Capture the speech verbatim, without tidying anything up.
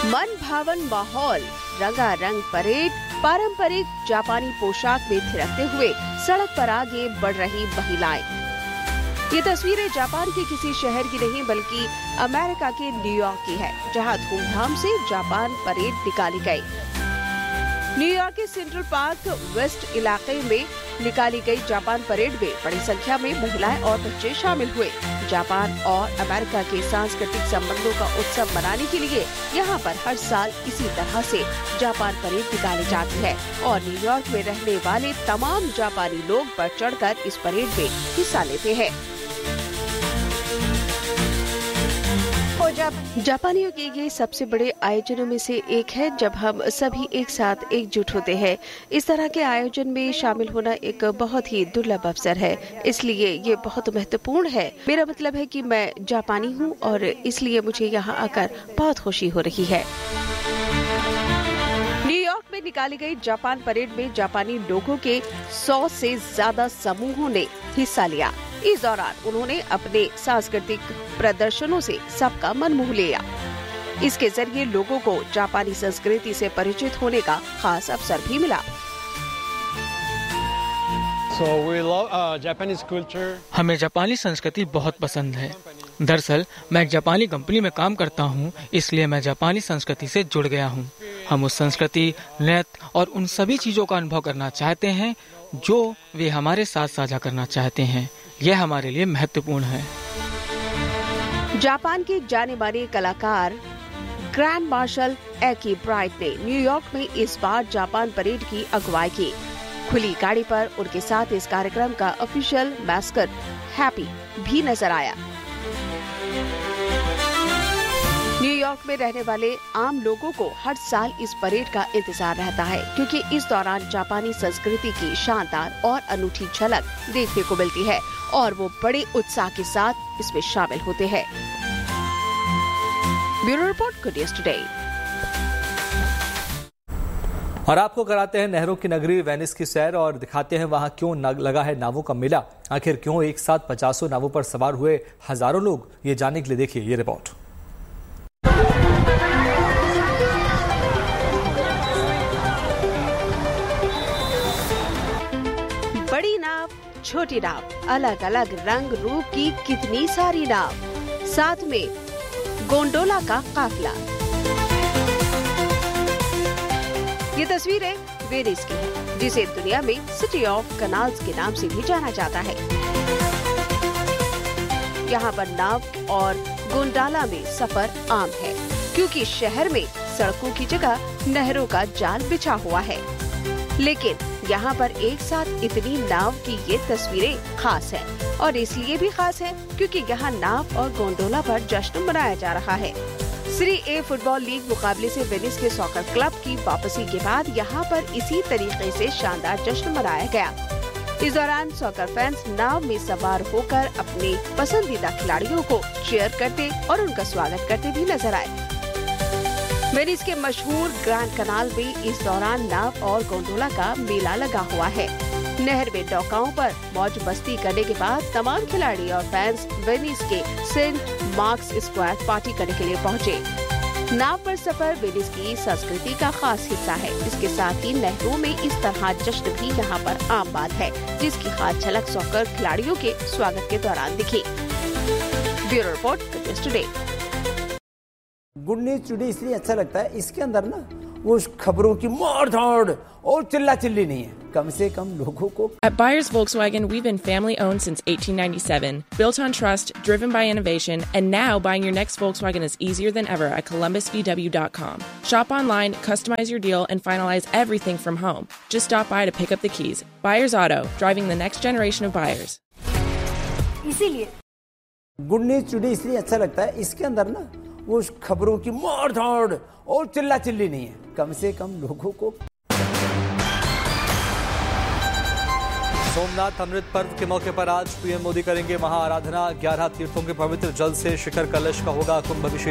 मन भावन माहौल, रंगारंग परेड, पारंपरिक जापानी पोशाक में थिरकते हुए सड़क पर आगे बढ़ रही महिलाएं। ये तस्वीरें जापान के किसी शहर की नहीं बल्कि अमेरिका के न्यूयॉर्क की है, जहां धूमधाम से जापान परेड निकाली गई। न्यूयॉर्क के सेंट्रल पार्क वेस्ट इलाके में निकाली गई जापान परेड में बड़ी संख्या में महिलाएं और बच्चे शामिल हुए। जापान और अमेरिका के सांस्कृतिक संबंधों का उत्सव मनाने के लिए यहाँ पर हर साल इसी तरह से जापान परेड निकाली जाती है और न्यूयॉर्क में रहने वाले तमाम जापानी लोग बढ़ चढ़कर इस परेड में हिस्सा लेते हैं। और जब जापानियों के ये सबसे बड़े आयोजनों में से एक है जब हम सभी एक साथ एकजुट होते हैं। इस तरह के आयोजन में शामिल होना एक बहुत ही दुर्लभ अवसर है, इसलिए ये बहुत महत्वपूर्ण है। मेरा मतलब है कि मैं जापानी हूँ और इसलिए मुझे यहाँ आकर बहुत खुशी हो रही है। न्यूयॉर्क में निकाली गई जापान परेड में जापानी लोगों के सौ से ज्यादा समूहों ने हिस्सा लिया। इस दौरान उन्होंने अपने सांस्कृतिक प्रदर्शनों से सबका मन मोह लिया। इसके जरिए लोगों को जापानी संस्कृति से परिचित होने का खास अवसर भी मिला। So we love, uh, Japanese culture. हमें जापानी संस्कृति बहुत पसंद है। दरअसल मैं एक जापानी कंपनी में काम करता हूँ, इसलिए मैं जापानी संस्कृति से जुड़ गया हूँ। हम उस संस्कृति, नृत्य और उन सभी चीजों का अनुभव करना चाहते हैं जो वे हमारे साथ साझा करना चाहते हैं। यह हमारे लिए महत्वपूर्ण है। जापान के जाने माने कलाकार ग्रैंड मार्शल एकी ब्राइट ने न्यूयॉर्क में इस बार जापान परेड की अगुवाई की। खुली गाड़ी पर उनके साथ इस कार्यक्रम का ऑफिशियल मैस्कट हैप्पी भी नजर आया। न्यूयॉर्क में रहने वाले आम लोगों को हर साल इस परेड का इंतजार रहता है, क्योंकि इस दौरान जापानी संस्कृति की शानदार और अनूठी झलक देखने को मिलती है और वो बड़े उत्साह के साथ इसमें शामिल होते हैं। Bureau report, good news today. और आपको कराते हैं नहरों की नगरी वेनिस की सैर और दिखाते हैं वहां क्यों लगा है नावों का मेला। आखिर क्यों एक साथ पचासों नावों पर सवार हुए हजारों लोग, ये जानने के लिए देखिए ये रिपोर्ट। बड़ी नाव, छोटी नाव, अलग अलग रंग रूप की कितनी सारी नाव, साथ में गोंडोला का काफिला। ये तस्वीरें वेनिस की है, जिसे दुनिया में सिटी ऑफ कनाल्स के नाम से भी जाना जाता है। यहाँ पर नाव और गोंडोला में सफर आम है, क्योंकि शहर में सड़कों की जगह नहरों का जाल बिछा हुआ है। लेकिन यहाँ पर एक साथ इतनी नाव की ये तस्वीरें खास है, और इसलिए भी खास है क्योंकि यहाँ नाव और गोंडोला पर जश्न मनाया जा रहा है। सीरी ए फुटबॉल लीग मुकाबले से वेनिस के सॉकर क्लब की वापसी के बाद यहाँ पर इसी तरीके से शानदार जश्न मनाया गया। इस दौरान सॉकर फैंस नाव में सवार होकर अपने पसंदीदा खिलाड़ियों को चीयर करते और उनका स्वागत करते भी नजर आए। वेनिस के मशहूर ग्रैंड कनाल में इस दौरान नाव और गोंडोला का मेला लगा हुआ है। नहर में नौकाओं पर मौज मस्ती करने के बाद तमाम खिलाड़ी और फैंस वेनिस के सेंट मार्क्स स्क्वायर पार्टी करने के लिए पहुंचे। नाव पर सफर वेनिस की संस्कृति का खास हिस्सा है। इसके साथ ही नहरों में इस तरह जश्न भी यहाँ पर आम बात है, जिसकी खास झलक सॉकर खिलाड़ियों के स्वागत के दौरान दिखी। Bureau report, good news today. Good news today इसलिए अच्छा लगता है, इसके अंदर ना वो खबरों की मार धाड़ और चिल्ला चिल्ली नहीं है, कम से कम लोगों को। At Byers Volkswagen, we've been family owned since eighteen ninety-seven, built on trust, driven by innovation, and now buying your next Volkswagen is easier than ever at columbus v w dot com. Shop online, customize your deal, and finalize everything from home. Just stop by to pick up the keys. Byers Auto, driving the next generation of buyers. इसीलिए good news today इसलिए अच्छा लगता है, इसके अंदर ना वो खबरों की मार धाड़ और चिल्ला चिल्ली नहीं है, कम से कम लोगों को। सोमनाथ अमृत पर्व के मौके पर आज पीएम मोदी करेंगे महाआराधना। ग्यारह तीर्थों के पवित्र जल से शिखर कलश का होगा कुंभ अभिषेक।